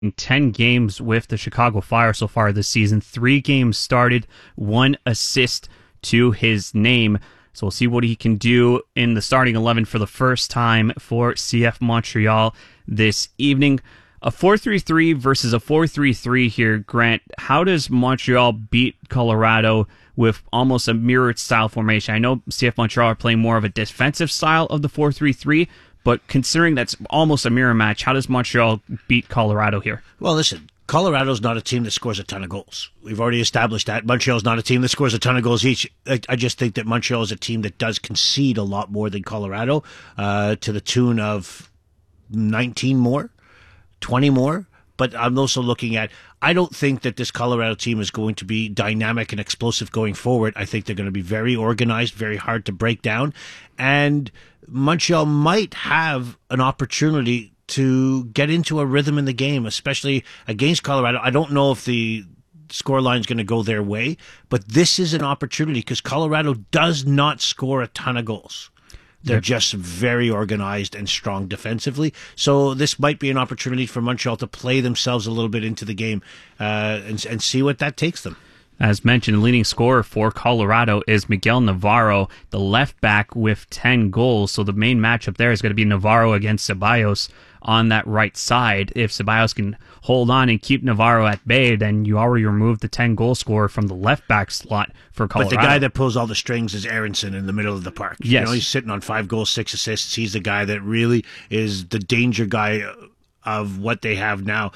10 games with the Chicago Fire so far this season. 3 games started, 1 assist to his name. So we'll see what he can do in the starting 11 for the first time for CF Montreal this evening. A 4-3-3 versus a 4-3-3 here, Grant. How does Montreal beat Colorado with almost a mirrored style formation? I know CF Montreal are playing more of a defensive style of the 4-3-3, but considering that's almost a mirror match, how does Montreal beat Colorado here? Well, listen, Colorado's not a team that scores a ton of goals. We've already established that. Montreal's not a team that scores a ton of goals each. I just think that Montreal is a team that does concede a lot more than Colorado, to the tune of 19 more, 20 more. But I'm also looking at, I don't think that this Colorado team is going to be dynamic and explosive going forward. I think they're going to be very organized, very hard to break down. And Montreal might have an opportunity to get into a rhythm in the game, especially against Colorado. I don't know if the scoreline is going to go their way, but this is an opportunity because Colorado does not score a ton of goals. They're just very organized and strong defensively. So this might be an opportunity for Montreal to play themselves a little bit into the game and see what that takes them. As mentioned, the leading scorer for Colorado is Miguel Navarro, the left back with 10 goals. So the main matchup there is going to be Navarro against Ceballos on that right side. If Ceballos can hold on and keep Navarro at bay, then you already removed the 10-goal scorer from the left back slot for Colorado. But the guy that pulls all the strings is Aronson in the middle of the park. Yes. You know, he's sitting on 5 goals, 6 assists. He's the guy that really is the danger guy of what they have now.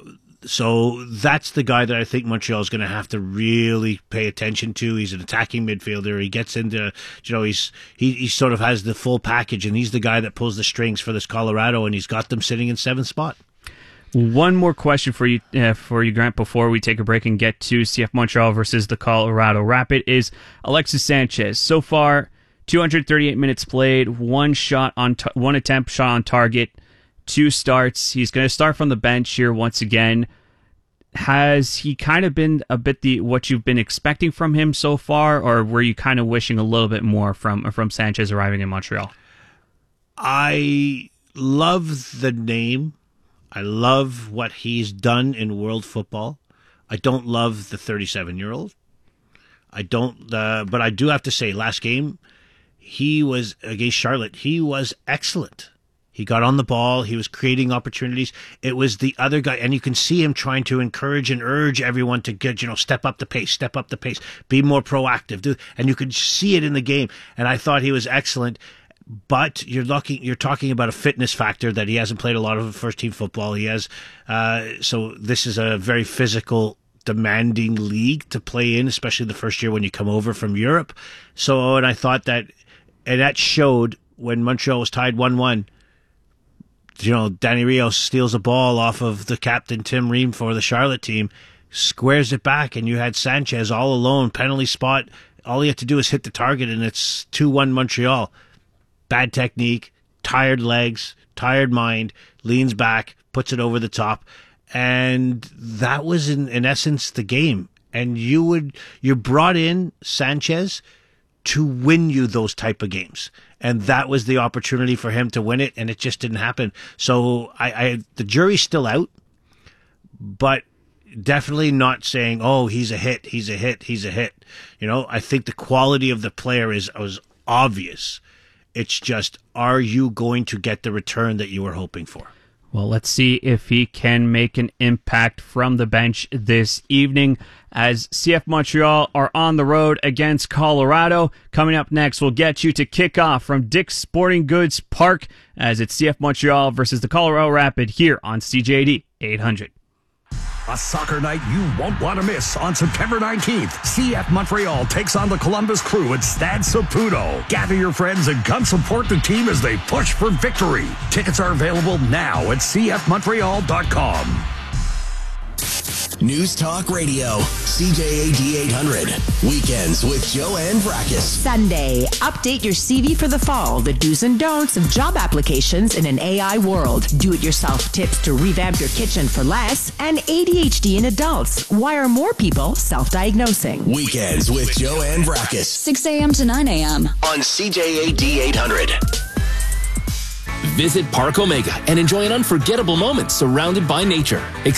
So that's the guy that I think Montreal is going to have to really pay attention to. He's an attacking midfielder. He gets into, you know, he sort of has the full package, and he's the guy that pulls the strings for this Colorado, and he's got them sitting in 7th spot. One more question for you, Grant, before we take a break and get to CF Montreal versus the Colorado Rapid is Alexis Sanchez. So far, 238 minutes played, one attempt shot on target, 2 starts. He's going to start from the bench here once again. Has he kind of been a bit what you've been expecting from him so far, or were you kind of wishing a little bit more from Sanchez arriving in Montreal? I love the name. I love what he's done in world football. I don't love the 37-year-old. I don't, but I do have to say, last game, he was against Charlotte. He was excellent. He got on the ball. He was creating opportunities. It was the other guy, and you can see him trying to encourage and urge everyone to get, step up the pace, be more proactive. And you could see it in the game. And I thought he was excellent. But you're talking about a fitness factor that he hasn't played a lot of first-team football. He has, so this is a very physical, demanding league to play in, especially the first year when you come over from Europe. So, and I thought that, and that showed when Montreal was tied 1-1. Danny Rios steals a ball off of the captain, Tim Ream, for the Charlotte team, squares it back, and you had Sanchez all alone, penalty spot. All he had to do is hit the target, and it's 2-1 Montreal. Bad technique, tired legs, tired mind, leans back, puts it over the top. And that was, in essence, the game. And you brought in Sanchez to win you those type of games. And that was the opportunity for him to win it, and it just didn't happen. So the jury's still out, but definitely not saying, oh, he's a hit. I think the quality of the player was obvious. It's just, are you going to get the return that you were hoping for? Well, let's see if he can make an impact from the bench this evening as CF Montreal are on the road against Colorado. Coming up next, we'll get you to kick off from Dick's Sporting Goods Park as it's CF Montreal versus the Colorado Rapid here on CJAD 800. A soccer night you won't want to miss on September 19th. CF Montreal takes on the Columbus Crew at Stade Saputo. Gather your friends and come support the team as they push for victory. Tickets are available now at cfmontreal.com. News Talk Radio, CJAD 800. Weekends with Joanne Vrackus. Sunday, update your CV for the fall. The do's and don'ts of job applications in an AI world. Do-it-yourself tips to revamp your kitchen for less. And ADHD in adults. Why are more people self-diagnosing? Weekends with Joanne Vrackus. 6 a.m. to 9 a.m. on CJAD 800. Visit Park Omega and enjoy an unforgettable moment surrounded by nature.